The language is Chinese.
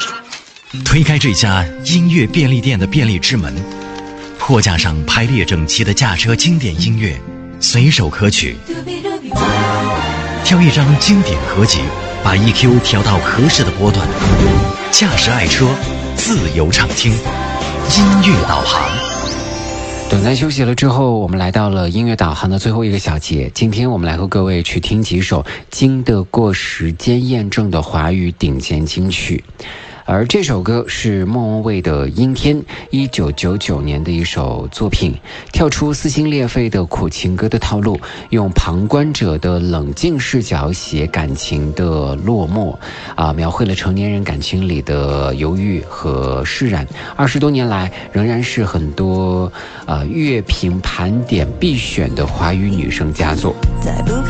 推开这家音乐便利店的便利之门，货架上排列整齐的驾车经典音乐，随手可取。挑一张经典合集，把 EQ 调到合适的波段，驾驶爱车，自由畅听，音乐导航。 短暂休息了之后，我们来到了音乐导航的最后一个小节。今天我们来和各位去听几首经得过时间验证的华语顶尖金曲。而这首歌是莫文蔚的《阴天》，1999年的一首作品，跳出撕心裂肺的苦情歌的套路，用旁观者的冷静视角写感情的落寞，描绘了成年人感情里的犹豫和释然。20多年来，仍然是很多乐评盘点必选的华语女声佳作。 在不